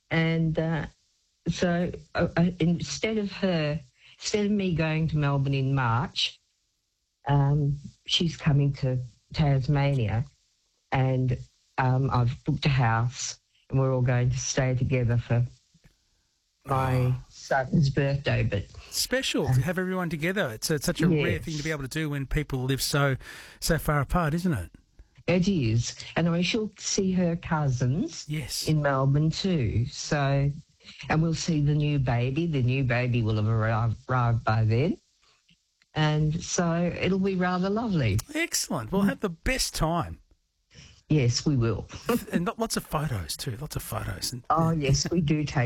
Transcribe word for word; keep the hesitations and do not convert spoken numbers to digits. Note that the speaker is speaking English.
And uh, so uh, uh, instead of her, instead of me going to Melbourne in March, um, she's coming to Tasmania, and um, I've booked a house, and we're all going to stay together for my Oh. son's birthday. But Special to have everyone together. It's, it's such a Yes. rare thing to be able to do when people live so so far apart, isn't it? it is, and I shall see her cousins Yes. in Melbourne too. So, and we'll see the new baby. The new baby will have arrived, arrived by then. And so it'll be rather lovely. Excellent. We'll have the best time. Yes, we will. And lots of photos too. Lots of photos. And, Oh, yes, we do take